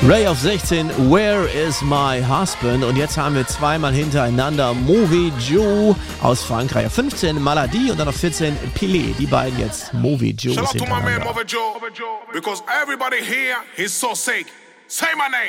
Ray auf 16, Where is my husband? Und jetzt haben wir zweimal hintereinander Movie Joe aus Frankreich. Auf 15 Maladie und dann auf 14 Pilé. Die beiden jetzt Movie Joe hintereinander. Because everybody here is so sick. Say my name.